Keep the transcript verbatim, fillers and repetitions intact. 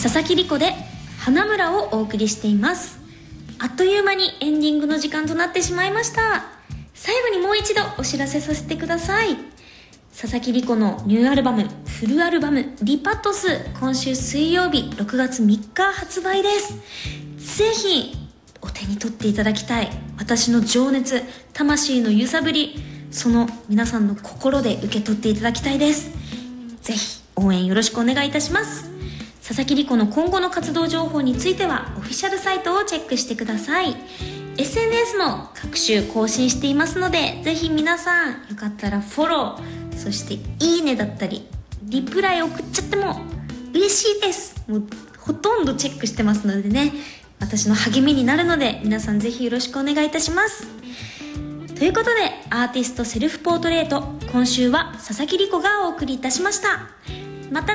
佐々木梨子で花村をお送りしています。あっという間にエンディングの時間となってしまいました。最後にもう一度お知らせさせてください。佐々木梨子のニューアルバム、フルアルバムリパトス、今週水曜日ろくがつみっか発売です。ぜひお手に取っていただきたい。私の情熱、魂の揺さぶり、その皆さんの心で受け取っていただきたいです。ぜひ応援よろしくお願いいたします。佐々木梨子の今後の活動情報についてはオフィシャルサイトをチェックしてください。 エスエヌエス も各種更新していますので、ぜひ皆さんよかったらフォロー、そしていいねだったりリプライ送っちゃっても嬉しいです。もうほとんどチェックしてますのでね、私の励みになるので皆さんぜひよろしくお願いいたします。ということで、アーティストセルフポートレート、今週は佐々木梨子がお送りいたしました。また